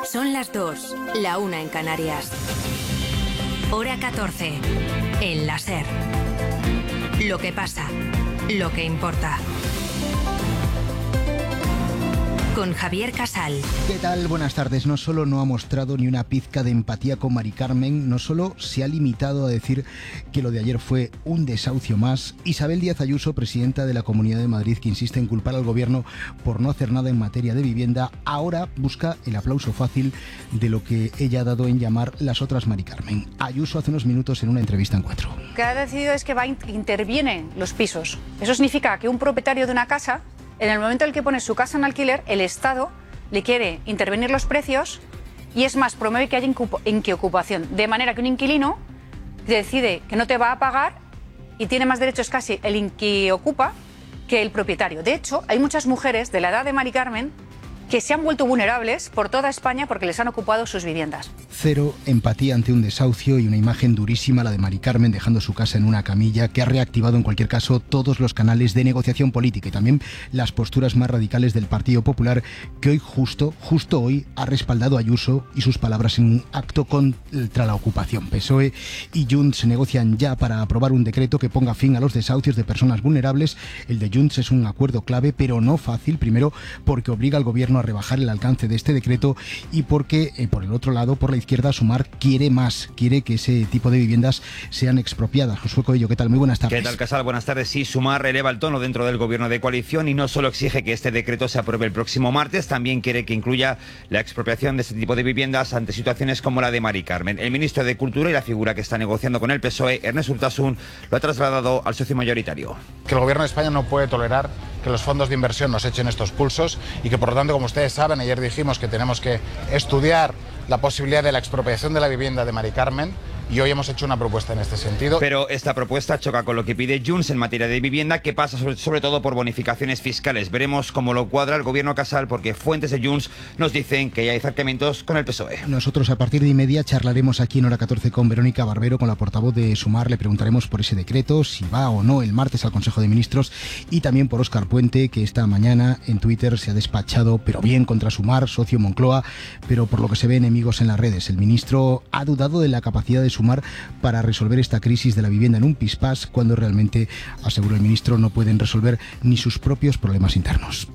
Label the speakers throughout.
Speaker 1: Son las 2, la 1 en Canarias. Hora 14, en la SER. Lo que pasa, lo que importa. Con Javier Casal.
Speaker 2: ¿Qué tal? Buenas tardes. No solo no ha mostrado ni una pizca de empatía con Mari Carmen, no solo se ha limitado a decir que lo de ayer fue un desahucio más. Isabel Díaz Ayuso, presidenta de la Comunidad de Madrid, que insiste en culpar al gobierno por no hacer nada en materia de vivienda, ahora busca el aplauso fácil de lo que ella ha dado en llamar las otras Mari Carmen. Ayuso hace unos minutos en una entrevista en Cuatro.
Speaker 3: Lo que ha decidido es que interviene los pisos. Eso significa que un propietario de una casa, en el momento en el que pone su casa en alquiler, el Estado le quiere intervenir los precios y es más, promueve que haya inquiocupación. De manera que un inquilino decide que no te va a pagar y tiene más derechos casi el inquiocupa que el propietario. De hecho, hay muchas mujeres de la edad de Mari Carmen que se han vuelto vulnerables por toda España porque les han ocupado sus viviendas.
Speaker 2: Cero empatía ante un desahucio y una imagen durísima, la de Mari Carmen dejando su casa en una camilla, que ha reactivado en cualquier caso todos los canales de negociación política y también las posturas más radicales del Partido Popular, que hoy justo hoy ha respaldado a Ayuso y sus palabras en un acto contra la ocupación. PSOE y Junts negocian ya para aprobar un decreto que ponga fin a los desahucios de personas vulnerables. El de Junts es un acuerdo clave, pero no fácil, primero porque obliga al gobierno a rebajar el alcance de este decreto y porque, por el otro lado, por la izquierda, Sumar quiere más, quiere que ese tipo de viviendas sean expropiadas. Josué Coello, ¿qué tal? Muy buenas tardes.
Speaker 4: ¿Qué tal, Casal? Buenas tardes. Sí, Sumar eleva el tono dentro del gobierno de coalición y no solo exige que este decreto se apruebe el próximo martes, también quiere que incluya la expropiación de este tipo de viviendas ante situaciones como la de Mari Carmen. El ministro de Cultura y la figura que está negociando con el PSOE, Ernest Urtasun, lo ha trasladado al socio mayoritario.
Speaker 5: Que el gobierno de España no puede tolerar que los fondos de inversión nos echen estos pulsos y que, por lo tanto, como ustedes saben, ayer dijimos que tenemos que estudiar la posibilidad de la expropiación de la vivienda de Mari Carmen y hoy hemos hecho una propuesta en este sentido.
Speaker 4: Pero esta propuesta choca con lo que pide Junts en materia de vivienda, que pasa sobre todo por bonificaciones fiscales. Veremos cómo lo cuadra el gobierno Casal, porque fuentes de Junts nos dicen que ya hay acercamientos con el PSOE.
Speaker 2: Nosotros a partir de 1:30 charlaremos aquí en Hora 14 con Verónica Barbero, con la portavoz de Sumar. Le preguntaremos por ese decreto, si va o no el martes al Consejo de Ministros, y también por Óscar Puente, que esta mañana en Twitter se ha despachado, pero bien, contra Sumar, socio Moncloa, pero por lo que se ve enemigos en las redes. El ministro ha dudado de la capacidad de Sumar para resolver esta crisis de la vivienda en un pispás, cuando realmente, aseguró el ministro, no pueden resolver ni sus propios problemas internos.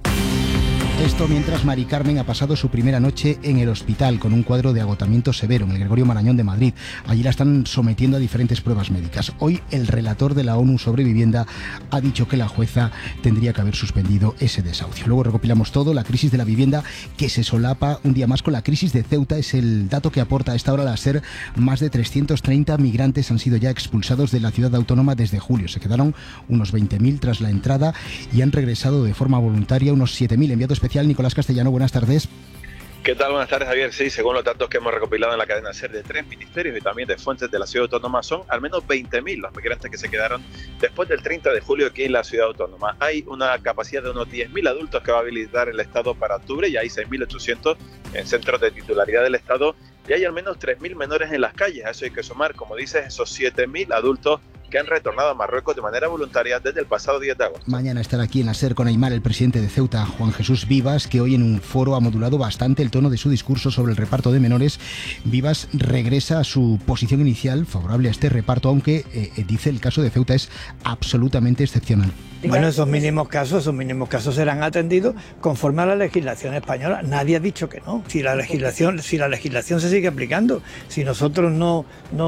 Speaker 2: Esto mientras Mari Carmen ha pasado su primera noche en el hospital con un cuadro de agotamiento severo en el Gregorio Marañón de Madrid. Allí la están sometiendo a diferentes pruebas médicas. Hoy el relator de la ONU sobre vivienda ha dicho que la jueza tendría que haber suspendido ese desahucio. Luego recopilamos todo, la crisis de la vivienda que se solapa un día más con la crisis de Ceuta. Es el dato que aporta a esta hora la SER. Más de 330 migrantes han sido ya expulsados de la ciudad autónoma desde julio. Se quedaron unos 20.000 tras la entrada y han regresado de forma voluntaria unos 7.000. Enviado especial Nicolás Castellano, buenas tardes.
Speaker 6: ¿Qué tal? Buenas tardes, Javier. Sí, según los datos que hemos recopilado en la cadena SER de 3 ministerios y también de fuentes de la ciudad autónoma, son al menos 20.000 los migrantes que se quedaron después del 30 de julio aquí en la ciudad autónoma. Hay una capacidad de unos 10.000 adultos que va a habilitar el Estado para octubre y hay 6.800 en centros de titularidad del Estado y hay al menos 3.000 menores en las calles. A eso hay que sumar, como dices, esos 7.000 adultos que han retornado a Marruecos de manera voluntaria desde el pasado 10 de agosto.
Speaker 2: Mañana estará aquí en la SER con Aimar el presidente de Ceuta, Juan Jesús Vivas, que hoy en un foro ha modulado bastante el tono de su discurso sobre el reparto de menores. Vivas regresa a su posición inicial favorable a este reparto, aunque dice el caso de Ceuta es absolutamente excepcional.
Speaker 7: Bueno, esos mínimos casos serán atendidos conforme a la legislación española. Nadie ha dicho que no. Si la legislación se sigue aplicando, si nosotros no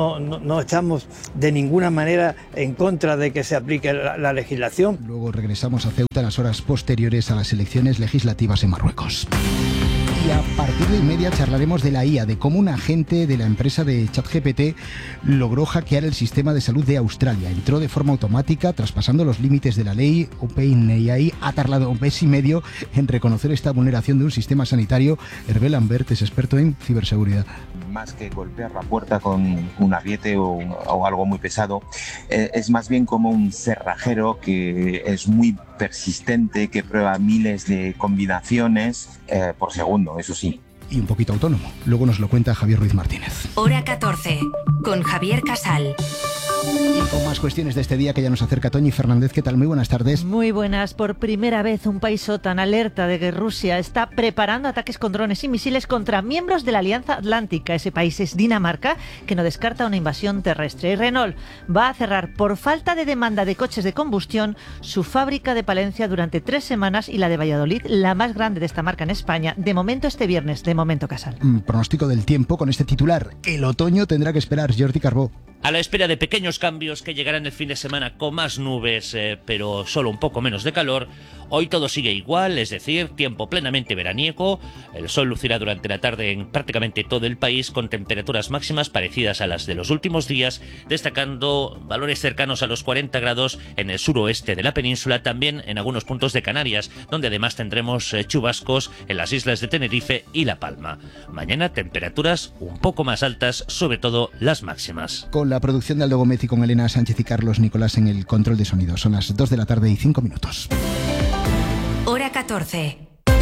Speaker 7: estamos de ninguna manera en contra de que se aplique la legislación.
Speaker 2: Luego regresamos a Ceuta en las horas posteriores a las elecciones legislativas en Marruecos. Y a partir de 1:30 charlaremos de la IA, de cómo un agente de la empresa de ChatGPT logró hackear el sistema de salud de Australia. Entró de forma automática, traspasando los límites de la ley. OpenAI ha tardado un mes y medio en reconocer esta vulneración de un sistema sanitario. Hervé Lambert es experto en ciberseguridad.
Speaker 8: Más que golpear la puerta con un ariete o algo muy pesado, es más bien como un cerrajero que es muy persistente, que prueba miles de combinaciones por segundo, eso sí.
Speaker 2: Y un poquito autónomo. Luego nos lo cuenta Javier Ruiz Martínez.
Speaker 1: Hora 14, con Javier Casal.
Speaker 2: Y con más cuestiones de este día que ya nos acerca Toñi Fernández. ¿Qué tal? Muy buenas tardes.
Speaker 9: Muy buenas. Por primera vez un país OTAN alerta de que Rusia está preparando ataques con drones y misiles contra miembros de la Alianza Atlántica. Ese país es Dinamarca, que no descarta una invasión terrestre. Y Renault va a cerrar por falta de demanda de coches de combustión su fábrica de Palencia durante 3 semanas y la de Valladolid, la más grande de esta marca en España. De momento este viernes, de momento Casal.
Speaker 2: Pronóstico del tiempo con este titular. El otoño tendrá que esperar. Jordi Carbó.
Speaker 10: A la espera de pequeños cambios que llegarán el fin de semana con más nubes, pero solo un poco menos de calor, hoy todo sigue igual, es decir, tiempo plenamente veraniego. El sol lucirá durante la tarde en prácticamente todo el país con temperaturas máximas parecidas a las de los últimos días, destacando valores cercanos a los 40 grados en el suroeste de la península, también en algunos puntos de Canarias, donde además tendremos chubascos en las islas de Tenerife y La Palma. Mañana temperaturas un poco más altas, sobre todo las máximas.
Speaker 2: Con la producción de Aldo Gómez y con Elena Sánchez y Carlos Nicolás en el control de sonido. Son las 2 de la tarde y 5 minutos.
Speaker 1: Hora 14.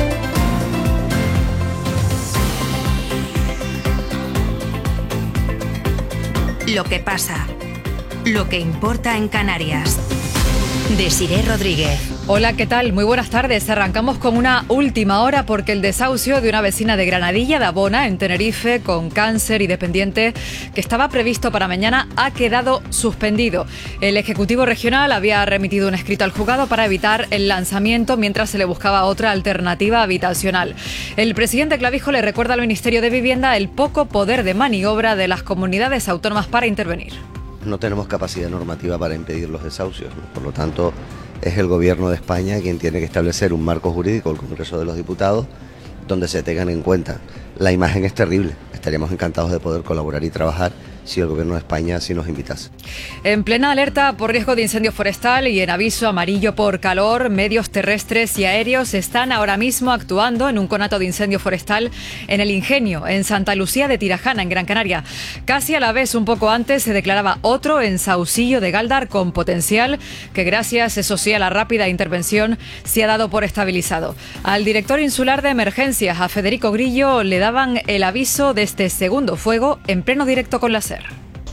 Speaker 1: Lo que pasa. Lo que importa en Canarias. Desiré Rodríguez.
Speaker 11: Hola, ¿qué tal? Muy buenas tardes. Arrancamos con una última hora porque el desahucio de una vecina de Granadilla, de Abona, en Tenerife, con cáncer y dependiente, que estaba previsto para mañana, ha quedado suspendido. El Ejecutivo Regional había remitido un escrito al juzgado para evitar el lanzamiento mientras se le buscaba otra alternativa habitacional. El presidente Clavijo le recuerda al Ministerio de Vivienda el poco poder de maniobra de las comunidades autónomas para intervenir.
Speaker 12: No tenemos capacidad normativa para impedir los desahucios, ¿no? Por lo tanto, es el Gobierno de España quien tiene que establecer un marco jurídico, el Congreso de los Diputados, donde se tengan en cuenta. La imagen es terrible. Estaríamos encantados de poder colaborar y trabajar si el Gobierno de España así nos invitase.
Speaker 11: En plena alerta por riesgo de incendio forestal y en aviso amarillo por calor, medios terrestres y aéreos están ahora mismo actuando en un conato de incendio forestal en El Ingenio, en Santa Lucía de Tirajana, en Gran Canaria. Casi a la vez, un poco antes, se declaraba otro en Saucillo de Gáldar con potencial que, gracias, eso sí, a la rápida intervención, se ha dado por estabilizado. Al director insular de emergencias, a Federico Grillo, le daban el aviso de este segundo fuego en pleno directo con la SER.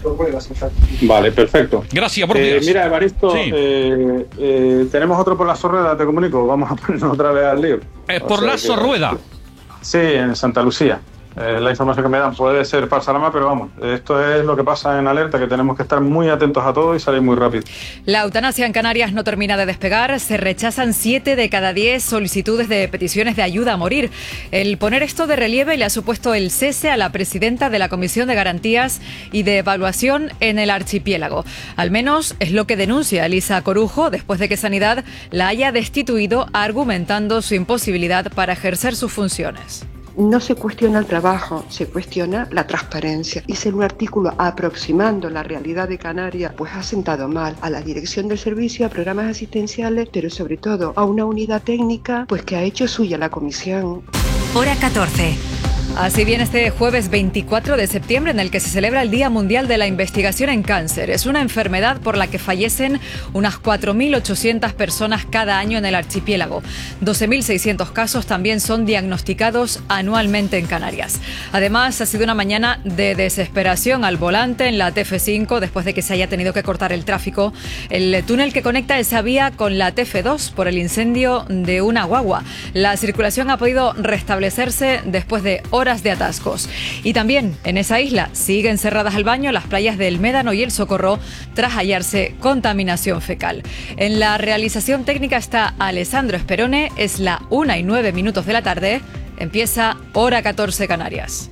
Speaker 13: Vale, perfecto.
Speaker 14: Gracias, buenos días.
Speaker 13: Mira, Evaristo,
Speaker 14: sí.
Speaker 13: Tenemos otro por la Sorrueda, te comunico. Vamos a ponernos otra vez al lío.
Speaker 14: ¿Por la Sorrueda?
Speaker 13: Sí, en Santa Lucía. La información que me dan puede ser Parsalama, pero vamos, esto es lo que pasa en alerta, que tenemos que estar muy atentos a todo y salir muy rápido.
Speaker 11: La eutanasia en Canarias no termina de despegar. Se rechazan 7 de cada 10 solicitudes de peticiones de ayuda a morir. El poner esto de relieve le ha supuesto el cese a la presidenta de la Comisión de Garantías y de Evaluación en el archipiélago. Al menos es lo que denuncia Elisa Corujo después de que Sanidad la haya destituido, argumentando su imposibilidad para ejercer sus funciones.
Speaker 15: No se cuestiona el trabajo, se cuestiona la transparencia. Hice un artículo aproximando la realidad de Canarias, pues ha sentado mal a la dirección del servicio, a programas asistenciales, pero sobre todo a una unidad técnica, pues que ha hecho suya la comisión.
Speaker 1: Hora 14.
Speaker 11: Así viene este jueves 24 de septiembre, en el que se celebra el Día Mundial de la Investigación en Cáncer. Es una enfermedad por la que fallecen unas 4.800 personas cada año en el archipiélago. 12.600 casos también son diagnosticados anualmente en Canarias. Además, ha sido una mañana de desesperación al volante en la TF5 después de que se haya tenido que cortar el tráfico, el túnel que conecta esa vía con la TF2 por el incendio de una guagua. La circulación ha podido restablecerse después de horas de atascos. Y también en esa isla siguen cerradas al baño las playas del Médano y el Socorro tras hallarse contaminación fecal. En la realización técnica está Alessandro Esperone. Es la 1:09 de la tarde. Empieza Hora 14 Canarias.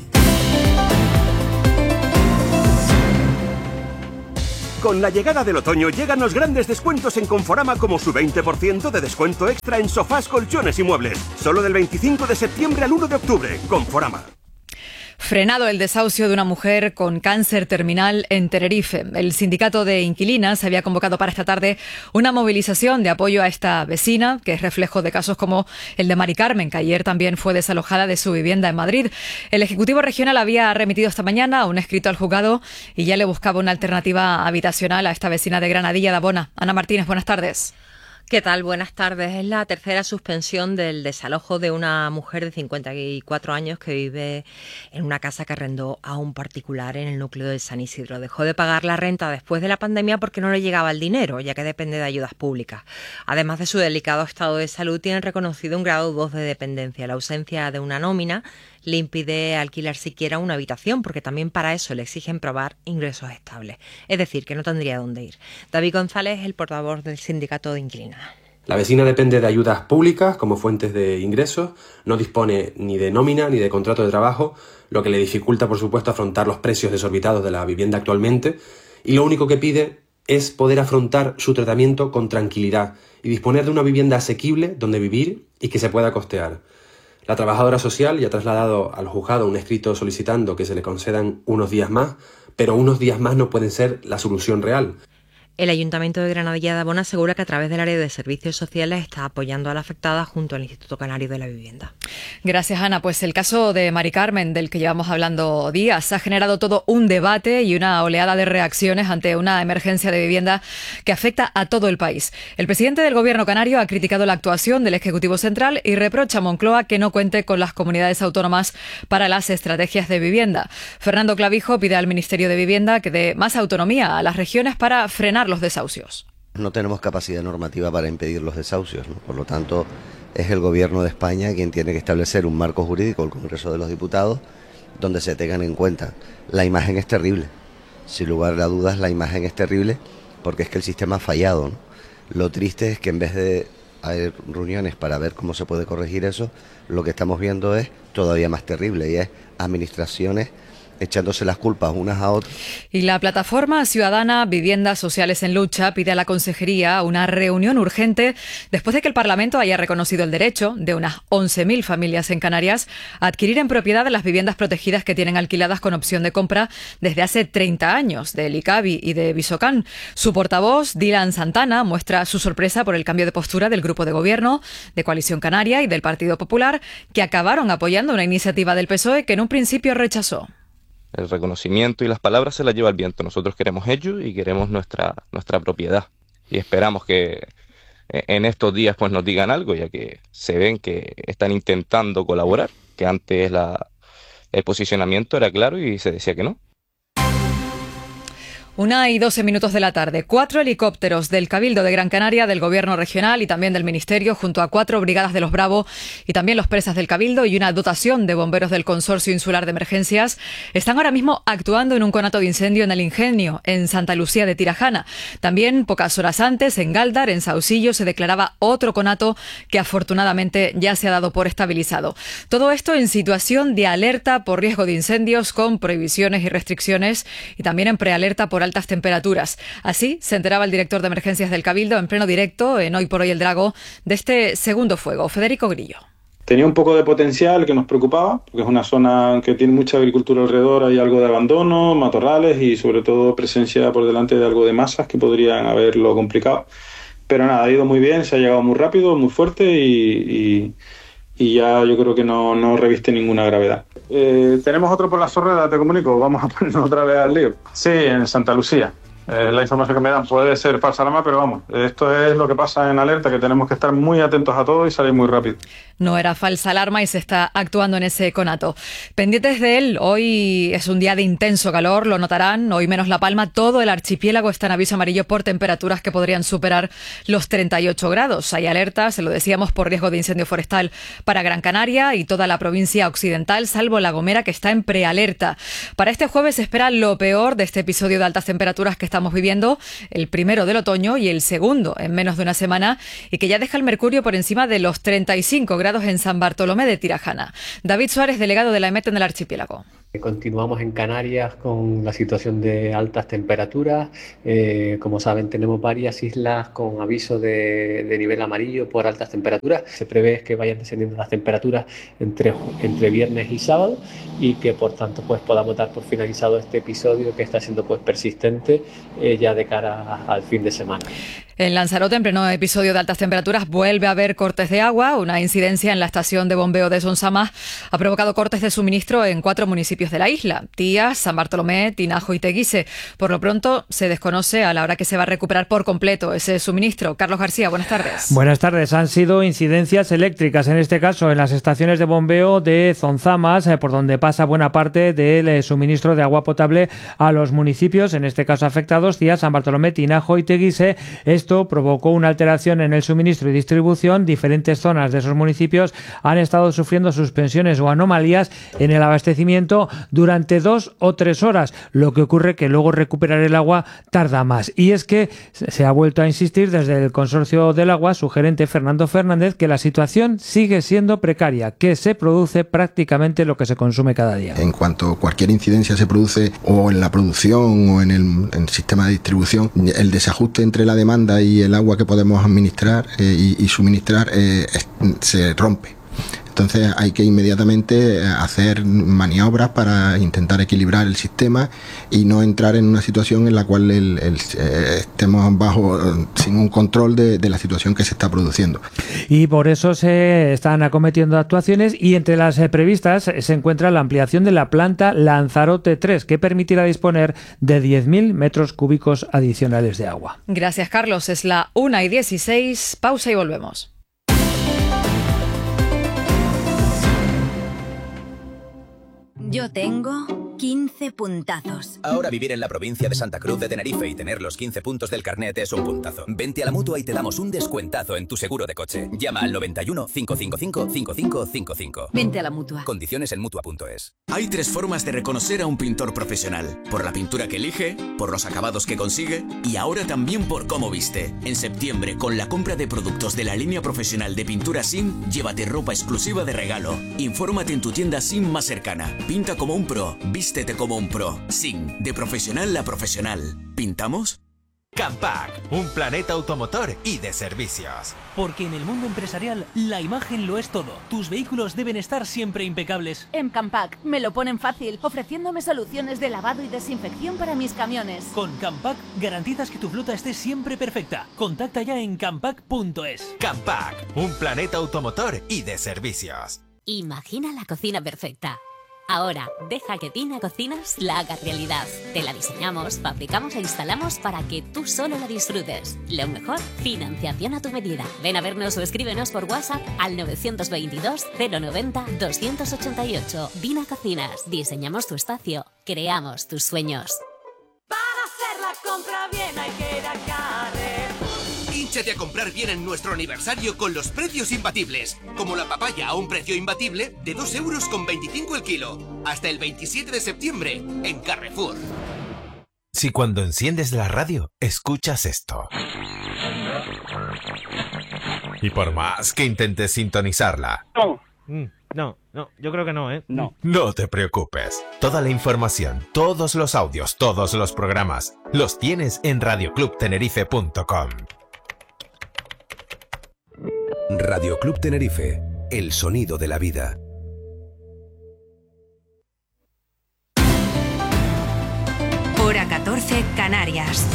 Speaker 16: Con la llegada del otoño llegan los grandes descuentos en Conforama, como su 20% de descuento extra en sofás, colchones y muebles. Solo del 25 de septiembre al 1 de octubre. Conforama.
Speaker 11: Frenado el desahucio de una mujer con cáncer terminal en Tenerife. El sindicato de inquilinas había convocado para esta tarde una movilización de apoyo a esta vecina, que es reflejo de casos como el de Mari Carmen, que ayer también fue desalojada de su vivienda en Madrid. El Ejecutivo Regional había remitido esta mañana un escrito al juzgado y ya le buscaba una alternativa habitacional a esta vecina de Granadilla de Abona. Ana Martínez, buenas tardes.
Speaker 17: ¿Qué tal? Buenas tardes. Es la tercera suspensión del desalojo de una mujer de 54 años que vive en una casa que arrendó a un particular en el núcleo de San Isidro. Dejó de pagar la renta después de la pandemia porque no le llegaba el dinero, ya que depende de ayudas públicas. Además de su delicado estado de salud, tiene reconocido un grado 2 de dependencia. La ausencia de una nómina le impide alquilar siquiera una habitación, porque también para eso le exigen probar ingresos estables. Es decir, que no tendría dónde ir. David González es el portavoz del sindicato de inquilinos.
Speaker 18: La vecina depende de ayudas públicas como fuentes de ingresos, no dispone ni de nómina ni de contrato de trabajo, lo que le dificulta, por supuesto, afrontar los precios desorbitados de la vivienda actualmente, y lo único que pide es poder afrontar su tratamiento con tranquilidad y disponer de una vivienda asequible donde vivir y que se pueda costear. La trabajadora social ya ha trasladado al juzgado un escrito solicitando que se le concedan unos días más, pero unos días más no pueden ser la solución real.
Speaker 17: El Ayuntamiento de Granadilla de Abona asegura que a través del área de servicios sociales está apoyando a la afectada junto al Instituto Canario de la Vivienda.
Speaker 11: Gracias, Ana. Pues el caso de Mari Carmen, del que llevamos hablando días, ha generado todo un debate y una oleada de reacciones ante una emergencia de vivienda que afecta a todo el país. El presidente del Gobierno canario ha criticado la actuación del Ejecutivo Central y reprocha a Moncloa que no cuente con las comunidades autónomas para las estrategias de vivienda. Fernando Clavijo pide al Ministerio de Vivienda que dé más autonomía a las regiones para frenar los desahucios.
Speaker 12: No tenemos capacidad normativa para impedir los desahucios, ¿no? Por lo tanto, es el Gobierno de España quien tiene que establecer un marco jurídico, el Congreso de los Diputados, donde se tengan en cuenta. La imagen es terrible, sin lugar a dudas la imagen es terrible, porque es que el sistema ha fallado, ¿no? Lo triste es que en vez de haber reuniones para ver cómo se puede corregir eso, lo que estamos viendo es todavía más terrible, y es administraciones echándose las culpas unas a otras.
Speaker 11: Y la plataforma ciudadana Viviendas Sociales en Lucha pide a la Consejería una reunión urgente después de que el Parlamento haya reconocido el derecho de unas 11.000 familias en Canarias a adquirir en propiedad las viviendas protegidas que tienen alquiladas con opción de compra desde hace 30 años, del ICABI y de Visocán. Su portavoz, Dylan Santana, muestra su sorpresa por el cambio de postura del Grupo de Gobierno, de Coalición Canaria y del Partido Popular, que acabaron apoyando una iniciativa del PSOE que en un principio rechazó.
Speaker 19: El reconocimiento y las palabras se las lleva el viento. Nosotros queremos ello y queremos nuestra propiedad. Y esperamos que en estos días pues nos digan algo, ya que se ven que están intentando colaborar, que antes el posicionamiento era claro y se decía que no.
Speaker 11: 1:12 de la tarde. 4 helicópteros del Cabildo de Gran Canaria, del Gobierno regional y también del Ministerio, junto a 4 brigadas de los Bravo y también los presas del Cabildo y una dotación de bomberos del Consorcio Insular de Emergencias, están ahora mismo actuando en un conato de incendio en el Ingenio, en Santa Lucía de Tirajana. También, pocas horas antes, en Gáldar, en Sausillo, se declaraba otro conato que afortunadamente ya se ha dado por estabilizado. Todo esto en situación de alerta por riesgo de incendios, con prohibiciones y restricciones, y también en prealerta por altas temperaturas. Así se enteraba el director de emergencias del Cabildo en pleno directo en Hoy por Hoy el Drago de este segundo fuego. Federico Grillo.
Speaker 13: Tenía un poco de potencial que nos preocupaba, porque es una zona que tiene mucha agricultura alrededor, hay algo de abandono, matorrales y sobre todo presencia por delante de algo de masas que podrían haberlo complicado. Pero nada, ha ido muy bien, se ha llegado muy rápido, muy fuerte y ya yo creo que no reviste ninguna gravedad. Tenemos otro por la Sorreda, te comunico, vamos a ponernos otra vez al lío. Sí, en Santa Lucía. La información que me dan puede ser falsa alarma, pero vamos, esto es lo que pasa en alerta, que tenemos que estar muy atentos a todo y salir muy rápido.
Speaker 11: No era falsa alarma y se está actuando en ese conato. Pendientes de él, hoy es un día de intenso calor, lo notarán, hoy menos La Palma, todo el archipiélago está en aviso amarillo por temperaturas que podrían superar los 38 grados. Hay alerta, se lo decíamos, por riesgo de incendio forestal para Gran Canaria y toda la provincia occidental, salvo La Gomera, que está en prealerta. Para este jueves se espera lo peor de este episodio de altas temperaturas que estamos viviendo, el primero del otoño y el segundo en menos de una semana, y que ya deja el mercurio por encima de los 35 grados en San Bartolomé de Tirajana. David Suárez, delegado de la EMET en el archipiélago.
Speaker 20: Continuamos en Canarias con la situación de altas temperaturas. Como saben, tenemos varias islas con aviso de nivel amarillo por altas temperaturas. Se prevé que vayan descendiendo las temperaturas entre viernes y sábado y que por tanto pues podamos dar por finalizado este episodio que está siendo pues persistente ya de cara al fin de semana.
Speaker 11: En Lanzarote, en pleno episodio de altas temperaturas, vuelve a haber cortes de agua. Una incidencia en la estación de bombeo de Sonsamá ha provocado cortes de suministro en 4 municipios de la isla: Tías, San Bartolomé, Tinajo y Teguise. Por lo pronto, se desconoce a la hora que se va a recuperar por completo ese suministro. Carlos García, buenas tardes.
Speaker 21: Buenas tardes. Han sido incidencias eléctricas, en este caso en las estaciones de bombeo de Sonsamas, por donde pasa buena parte del suministro de agua potable a los municipios, en este caso afectados: Tías, San Bartolomé, Tinajo y Teguise. Esto provocó una alteración en el suministro y distribución. Diferentes zonas de esos municipios han estado sufriendo suspensiones o anomalías en el abastecimiento durante 2 o 3 horas, lo que ocurre que luego recuperar el agua tarda más. Y es que se ha vuelto a insistir desde el Consorcio del Agua, su gerente Fernando Fernández, que la situación sigue siendo precaria, que se produce prácticamente lo que se consume cada día.
Speaker 22: En cuanto cualquier incidencia se produce o en la producción o en el sistema de distribución, el desajuste entre la demanda y el agua que podemos administrar y suministrar se rompe. Entonces hay que inmediatamente hacer maniobras para intentar equilibrar el sistema y no entrar en una situación en la cual estemos sin un control de la situación que se está produciendo.
Speaker 21: Y por eso se están acometiendo actuaciones, y entre las previstas se encuentra la ampliación de la planta Lanzarote 3, que permitirá disponer de 10.000 metros cúbicos adicionales de agua.
Speaker 11: Gracias, Carlos. Es la 1:16. Pausa y volvemos.
Speaker 23: Yo tengo 15 puntazos.
Speaker 24: Ahora vivir en la provincia de Santa Cruz de Tenerife y tener los 15 puntos del carnet es un puntazo. Vente a la Mutua y te damos un descuentazo en tu seguro de coche. Llama al 91 555 5555.
Speaker 23: Vente a la Mutua.
Speaker 24: Condiciones en Mutua.es.
Speaker 25: Hay 3 formas de reconocer a un pintor profesional: por la pintura que elige, por los acabados que consigue y ahora también por cómo viste. En septiembre, con la compra de productos de la línea profesional de pintura SIM, llévate ropa exclusiva de regalo. Infórmate en tu tienda SIM más cercana. Pinta como un pro, vístete como un pro. SIM, de profesional a profesional. ¿Pintamos?
Speaker 26: Campac, un planeta automotor y de servicios.
Speaker 27: Porque en el mundo empresarial la imagen lo es todo. Tus vehículos deben estar siempre impecables.
Speaker 28: En Campac me lo ponen fácil, ofreciéndome soluciones de lavado y desinfección para mis camiones.
Speaker 27: Con Campac garantizas que tu flota esté siempre perfecta. Contacta ya en campac.es.
Speaker 26: Campac, un planeta automotor y de servicios.
Speaker 29: Imagina la cocina perfecta. Ahora, deja que Tina Cocinas la haga realidad. Te la diseñamos, fabricamos e instalamos para que tú solo la disfrutes. Lo mejor, financiación a tu medida. Ven a vernos o escríbenos por WhatsApp al 922 090 288. Tina Cocinas, diseñamos tu espacio, creamos tus sueños.
Speaker 30: Para hacer la compra bien hay que ir a Carrefour.
Speaker 31: Hínchate a comprar bien en nuestro aniversario con los precios imbatibles. Como la papaya a un precio imbatible de 2,25 € el kilo. Hasta el 27 de septiembre en Carrefour.
Speaker 26: Si cuando enciendes la radio, escuchas esto. Y por más que intentes sintonizarla...
Speaker 32: No, yo creo que no, ¿eh?
Speaker 26: No te preocupes. Toda la información, todos los audios, todos los programas, los tienes en radioclubtenerife.com.
Speaker 33: Radio Club Tenerife, el sonido de la vida.
Speaker 1: Hora 14, Canarias.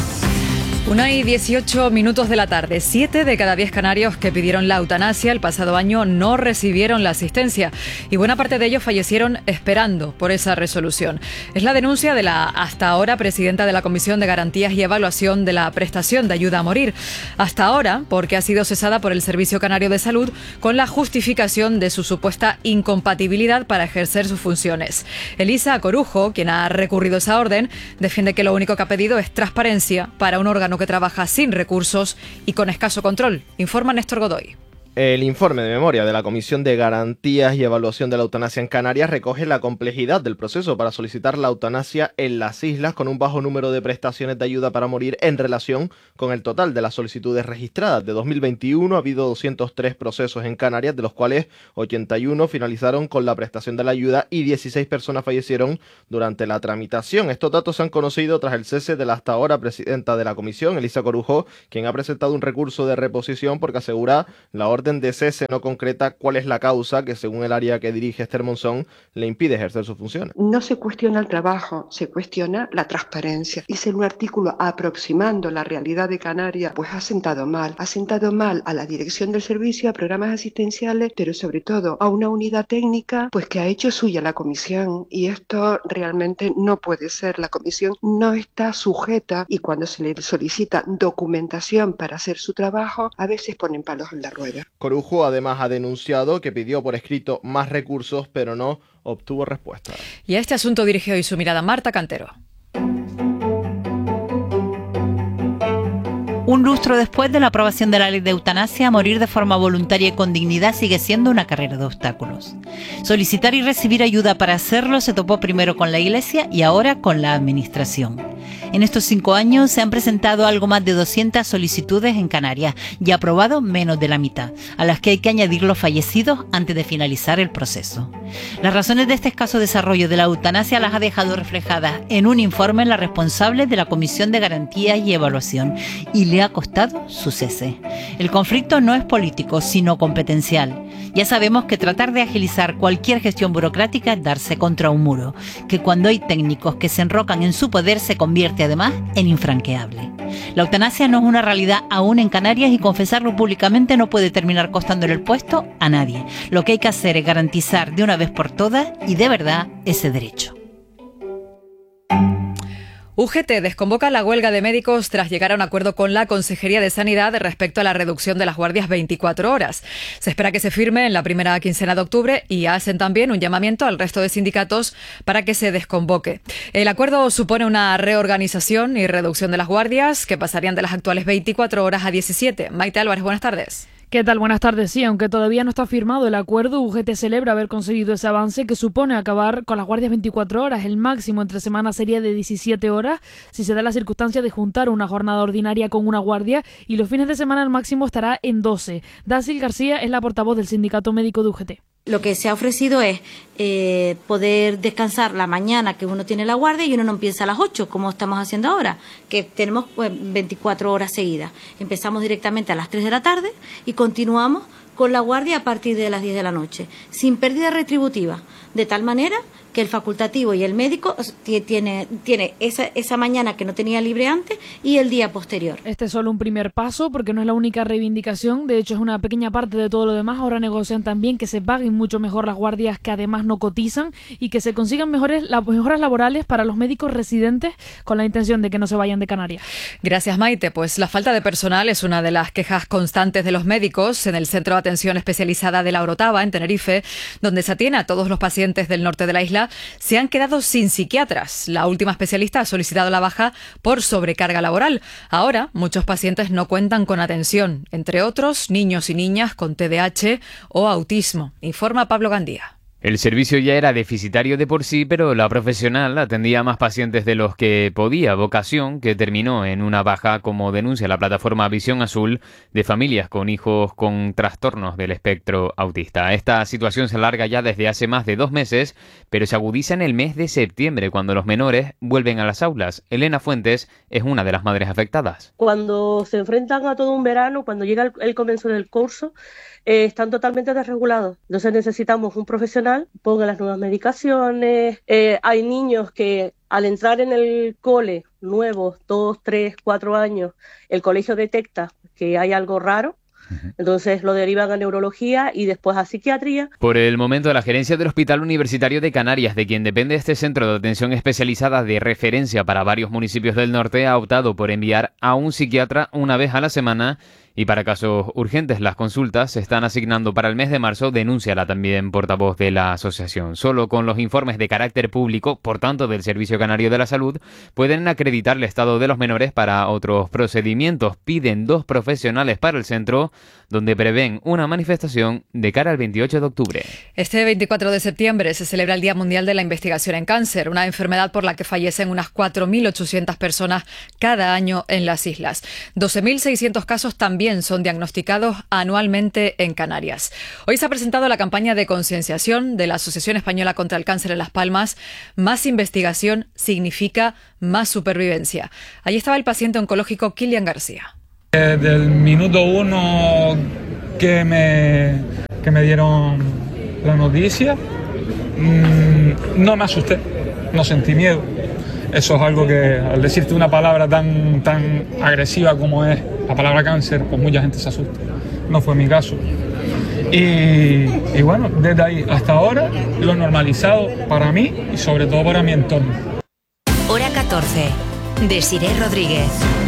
Speaker 11: 1:18 de la tarde. 7 de cada 10 canarios que pidieron la eutanasia el pasado año no recibieron la asistencia, y buena parte de ellos fallecieron esperando por esa resolución. Es la denuncia de la hasta ahora presidenta de la Comisión de Garantías y Evaluación de la Prestación de Ayuda a Morir. Hasta ahora porque ha sido cesada por el Servicio Canario de Salud con la justificación de su supuesta incompatibilidad para ejercer sus funciones. Elisa Corujo, quien ha recurrido esa orden, defiende que lo único que ha pedido es transparencia para un órgano que trabaja sin recursos y con escaso control. Informa Néstor Godoy.
Speaker 34: El informe de memoria de la Comisión de Garantías y Evaluación de la Eutanasia en Canarias recoge la complejidad del proceso para solicitar la eutanasia en las islas, con un bajo número de prestaciones de ayuda para morir en relación con el total de las solicitudes registradas. De 2021 ha habido 203 procesos en Canarias, de los cuales 81 finalizaron con la prestación de la ayuda y 16 personas fallecieron durante la tramitación. Estos datos se han conocido tras el cese de la hasta ahora presidenta de la Comisión, Elisa Corujo, quien ha presentado un recurso de reposición porque asegura la orden orden de cese no concreta cuál es la causa que, según el área que dirige Esther Monzón, le impide ejercer sus funciones.
Speaker 2: No se cuestiona el trabajo, se cuestiona la transparencia. Y si un artículo aproximando la realidad de Canarias, pues ha sentado mal a la dirección del servicio, a programas asistenciales, pero sobre todo a una unidad técnica, pues que ha hecho suya la comisión. Y esto realmente no puede ser. La comisión no está sujeta, y cuando se le solicita documentación para hacer su trabajo, a veces ponen palos en la rueda.
Speaker 34: Corujo además ha denunciado que pidió por escrito más recursos, pero no obtuvo respuesta.
Speaker 11: Y a este asunto dirige hoy su mirada Marta Cantero.
Speaker 3: Un lustro después de la aprobación de la ley de eutanasia, morir de forma voluntaria y con dignidad sigue siendo una carrera de obstáculos. Solicitar y recibir ayuda para hacerlo se topó primero con la Iglesia y ahora con la Administración. En estos 5 años se han presentado algo más de 200 solicitudes en Canarias y aprobado menos de la mitad, a las que hay que añadir los fallecidos antes de finalizar el proceso. Las razones de este escaso desarrollo de la eutanasia las ha dejado reflejadas en un informe la responsable de la Comisión de Garantías y Evaluación, y le ha costado su cese. El conflicto no es político, sino competencial. Ya sabemos que tratar de agilizar cualquier gestión burocrática es darse contra un muro, que cuando hay técnicos que se enrocan en su poder se convierte además en infranqueable. La eutanasia no es una realidad aún en Canarias y confesarlo públicamente no puede terminar costándole el puesto a nadie. Lo que hay que hacer es garantizar de una vez por todas y de verdad ese derecho.
Speaker 11: UGT desconvoca la huelga de médicos tras llegar a un acuerdo con la Consejería de Sanidad respecto a la reducción de las guardias 24 horas. Se espera que se firme en la primera quincena de octubre y hacen también un llamamiento al resto de sindicatos para que se desconvoque. El acuerdo supone una reorganización y reducción de las guardias que pasarían de las actuales 24 horas a 17. Maite Álvarez, buenas tardes.
Speaker 4: ¿Qué tal? Buenas tardes. Sí, aunque todavía no está firmado el acuerdo, UGT celebra haber conseguido ese avance que supone acabar con las guardias 24 horas. El máximo entre semanas sería de 17 horas si se da la circunstancia de juntar una jornada ordinaria con una guardia, y los fines de semana el máximo estará en 12. Dácil García es la portavoz del Sindicato Médico de UGT.
Speaker 5: Lo que se ha ofrecido es poder descansar la mañana que uno tiene la guardia y uno no empieza a las 8, como estamos haciendo ahora, que tenemos 24 horas seguidas. Empezamos directamente a las 3 de la tarde y continuamos con la guardia a partir de las 10 de la noche, sin pérdida retributiva, de tal manera que el facultativo y el médico tiene esa mañana que no tenía libre antes y el día posterior.
Speaker 4: Este es solo un primer paso porque no es la única reivindicación, de hecho es una pequeña parte de todo lo demás. Ahora negocian también que se paguen mucho mejor las guardias que además no cotizan y que se consigan mejoras laborales para los médicos residentes con la intención de que no se vayan de Canarias.
Speaker 11: Gracias, Maite. Pues la falta de personal es una de las quejas constantes de los médicos en el Centro de Atención Especializada de La Orotava, en Tenerife, donde se atiene a todos los pacientes del norte de la isla. Se han quedado sin psiquiatras. La última especialista ha solicitado la baja por sobrecarga laboral. Ahora, muchos pacientes no cuentan con atención, entre otros, niños y niñas con TDAH o autismo, informa Pablo Gandía.
Speaker 6: El servicio ya era deficitario de por sí, pero la profesional atendía a más pacientes de los que podía, vocación que terminó en una baja, como denuncia la plataforma Visión Azul, de familias con hijos con trastornos del espectro autista. Esta situación se alarga ya desde hace más de 2 meses, pero se agudiza en el mes de septiembre, cuando los menores vuelven a las aulas. Elena Fuentes es una de las madres afectadas.
Speaker 7: Cuando se enfrentan a todo un verano, cuando llega el comienzo del curso, están totalmente desregulados. Entonces necesitamos un profesional, ponga las nuevas medicaciones. Hay niños que al entrar en el cole nuevos, 2, 3, 4 años, el colegio detecta que hay algo raro. Entonces lo derivan a neurología y después a psiquiatría.
Speaker 6: Por el momento, la gerencia del Hospital Universitario de Canarias, de quien depende este centro de atención especializada de referencia para varios municipios del norte, ha optado por enviar a un psiquiatra una vez a la semana. Y para casos urgentes, las consultas se están asignando para el mes de marzo, denuncia la también portavoz de la asociación. Solo con los informes de carácter público, por tanto del Servicio Canario de la Salud, pueden acreditar el estado de los menores para otros procedimientos. Piden 2 profesionales para el centro, donde prevén una manifestación de cara al 28 de octubre.
Speaker 11: Este 24 de septiembre se celebra el Día Mundial de la Investigación en Cáncer, una enfermedad por la que fallecen unas 4.800 personas cada año en las islas. 12.600 casos también son diagnosticados anualmente en Canarias. Hoy se ha presentado la campaña de concienciación de la Asociación Española contra el Cáncer en Las Palmas. Más investigación significa más supervivencia. Allí estaba el paciente oncológico Kilian García.
Speaker 8: Desde el minuto 1 que me dieron la noticia, no me asusté, no sentí miedo. Eso es algo que, al decirte una palabra tan agresiva como es la palabra cáncer, pues mucha gente se asusta. No fue mi caso. Y bueno, desde ahí hasta ahora lo he normalizado para mí y sobre todo para mi entorno.
Speaker 1: Hora 14. Desiré Rodríguez.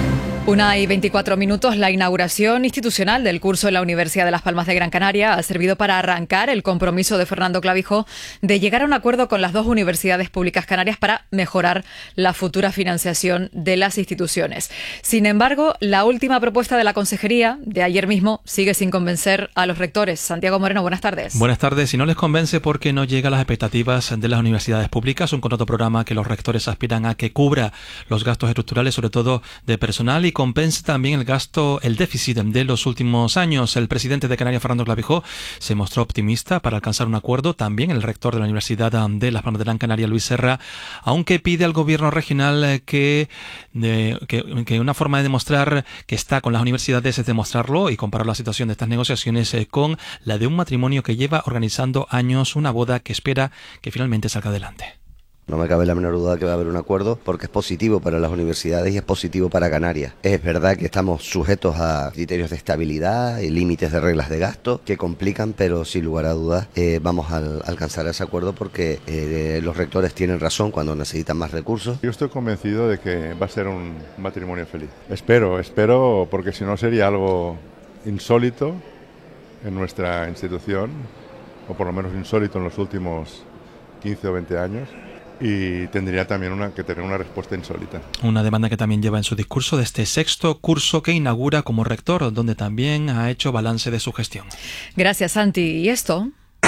Speaker 11: 1:24. La inauguración institucional del curso en la Universidad de Las Palmas de Gran Canaria ha servido para arrancar el compromiso de Fernando Clavijo de llegar a un acuerdo con las dos universidades públicas canarias para mejorar la futura financiación de las instituciones. Sin embargo, la última propuesta de la Consejería de ayer mismo sigue sin convencer a los rectores. Santiago Moreno, buenas tardes.
Speaker 9: Buenas tardes. Y no les convence porque no llega a las expectativas de las universidades públicas. Un contrato programa que los rectores aspiran a que cubra los gastos estructurales, sobre todo de personal, y compense también el déficit de los últimos años. El presidente de Canarias, Fernando Clavijo, se mostró optimista para alcanzar un acuerdo. También el rector de la Universidad de Las Palmas de Gran Canaria, Luis Serra, aunque pide al gobierno regional que una forma de demostrar que está con las universidades es demostrarlo y comparar la situación de estas negociaciones con la de un matrimonio que lleva organizando años una boda que espera que finalmente salga adelante.
Speaker 10: No me cabe la menor duda que va a haber un acuerdo porque es positivo para las universidades y es positivo para Canarias. Es verdad que estamos sujetos a criterios de estabilidad y límites de reglas de gasto que complican, pero sin lugar a dudas vamos a alcanzar ese acuerdo porque los rectores tienen razón cuando necesitan más recursos.
Speaker 12: Yo estoy convencido de que va a ser un matrimonio feliz. Espero, porque si no sería algo insólito en nuestra institución, o por lo menos insólito en los últimos 15 o 20 años. Y tendría también que tener una respuesta insólita.
Speaker 9: Una demanda que también lleva en su discurso de este sexto curso que inaugura como rector, donde también ha hecho balance de su gestión.
Speaker 11: Gracias, Santi. ¿Y esto?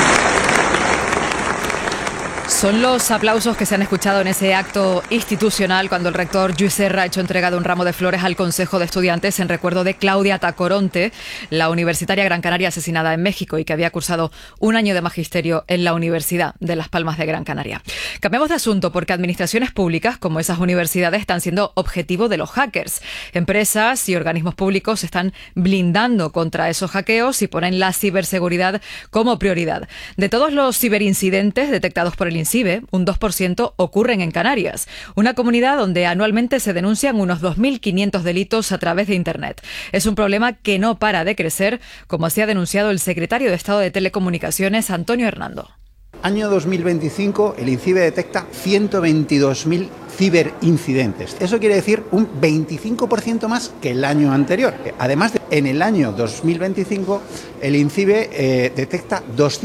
Speaker 11: Son los aplausos que se han escuchado en ese acto institucional cuando el rector Luis Serra ha hecho entrega de un ramo de flores al Consejo de Estudiantes en recuerdo de Claudia Tacoronte, la universitaria gran canaria asesinada en México y que había cursado un año de magisterio en la Universidad de Las Palmas de Gran Canaria. Cambiamos de asunto porque administraciones públicas como esas universidades están siendo objetivo de los hackers. Empresas y organismos públicos se están blindando contra esos hackeos y ponen la ciberseguridad como prioridad. De todos los ciberincidentes detectados por el INCIBE, un 2% ocurren en Canarias, una comunidad donde anualmente se denuncian unos 2.500 delitos a través de Internet. Es un problema que no para de crecer, como así ha denunciado el secretario de Estado de Telecomunicaciones, Antonio Hernando.
Speaker 13: Año 2025, el INCIBE detecta 122.000 ciberincidentes. Eso quiere decir un 25% más que el año anterior. Además, en el año 2025, el INCIBE detecta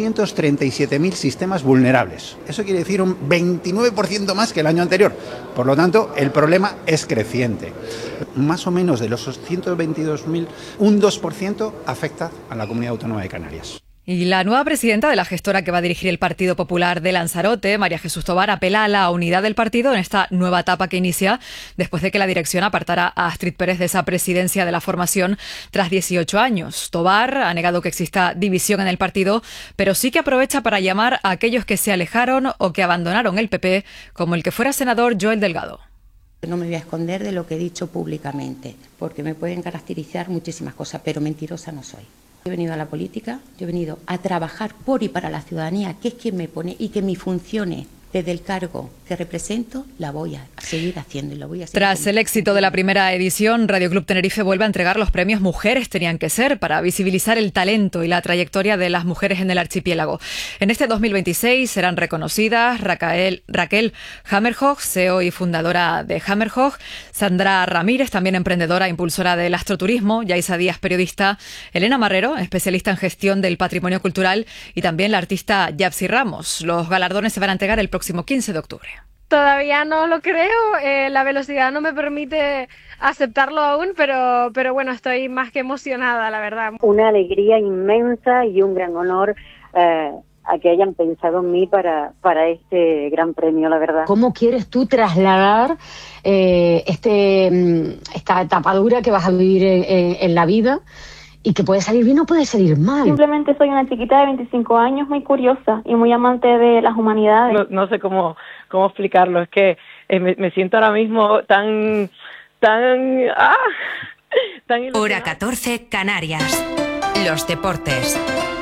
Speaker 13: 237.000 sistemas vulnerables. Eso quiere decir un 29% más que el año anterior. Por lo tanto, el problema es creciente. Más o menos de los 122.000, un 2% afecta a la Comunidad Autónoma de Canarias.
Speaker 11: Y la nueva presidenta de la gestora que va a dirigir el Partido Popular de Lanzarote, María Jesús Tobar, apela a la unidad del partido en esta nueva etapa que inicia después de que la dirección apartara a Astrid Pérez de esa presidencia de la formación tras 18 años. Tobar ha negado que exista división en el partido, pero sí que aprovecha para llamar a aquellos que se alejaron o que abandonaron el PP, como el que fuera senador Joel Delgado.
Speaker 14: No me voy a esconder de lo que he dicho públicamente, porque me pueden caracterizar muchísimas cosas, pero mentirosa no soy. He venido a la política, yo he venido a trabajar por y para la ciudadanía, que es quien me pone, y que mis funciones desde el cargo que represento la voy a seguir haciendo y lo voy a seguir.
Speaker 11: Tras el éxito de la primera edición, Radio Club Tenerife vuelve a entregar los premios Mujeres Tenían que Ser para visibilizar el talento y la trayectoria de las mujeres en el archipiélago. En este 2026 serán reconocidas Raquel Hammerhoch, CEO y fundadora de Hammerhoch, Sandra Ramírez, también emprendedora e impulsora del astroturismo, Yaisa Díaz, periodista, Elena Marrero, especialista en gestión del patrimonio cultural, y también la artista Yapsi Ramos. Los galardones se van a entregar el próximo 15 de octubre.
Speaker 15: Todavía no lo creo, la velocidad no me permite aceptarlo aún, pero bueno, estoy más que emocionada, la verdad.
Speaker 16: Una alegría inmensa y un gran honor a que hayan pensado en mí para este gran premio, la verdad.
Speaker 17: ¿Cómo quieres tú trasladar esta etapa dura que vas a vivir en la vida? Y que puede salir bien o puede salir mal.
Speaker 18: Simplemente soy una chiquita de 25 años muy curiosa y muy amante de las humanidades.
Speaker 19: No sé cómo explicarlo, es que me siento ahora mismo tan
Speaker 1: Hora 14, Canarias. los deportes.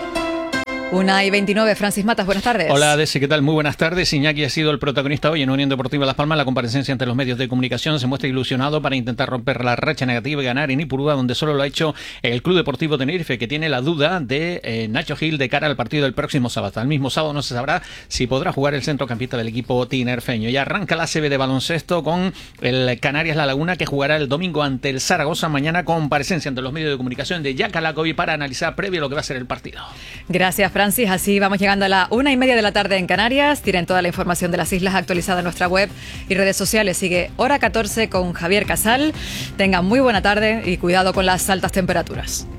Speaker 11: 1:29, Francis Matas, buenas tardes.
Speaker 20: Hola, Desi, ¿qué tal? Muy buenas tardes. Iñaki ha sido el protagonista hoy en Unión Deportiva Las Palmas. La comparecencia ante los medios de comunicación se muestra ilusionado para intentar romper la racha negativa y ganar en Ipurúa, donde solo lo ha hecho el Club Deportivo Tenerife, que tiene la duda de Nacho Gil de cara al partido del próximo sábado. El mismo sábado no se sabrá si podrá jugar el centrocampista del equipo tinerfeño. Ya arranca la ACB de baloncesto con el Canarias La Laguna, que jugará el domingo ante el Zaragoza. Mañana comparecencia ante los medios de comunicación de Jack Alacovi para analizar previo lo que va a ser el partido.
Speaker 11: Gracias, Francis. Así vamos llegando a la 1:30 de la tarde en Canarias. Tienen toda la información de las islas actualizada en nuestra web y redes sociales. Sigue Hora 14 con Javier Casal. Tengan muy buena tarde y cuidado con las altas temperaturas.